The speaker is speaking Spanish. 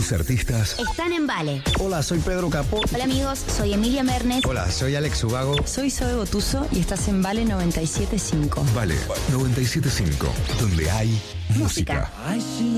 grandes artistas están en Vale. Hola, soy Pedro Capó. Hola amigos, soy Emilia Mernes. Hola, soy Alex Ubago. Soy Zoe Botuso y estás en Vale 97.5. Vale 97.5, donde hay música.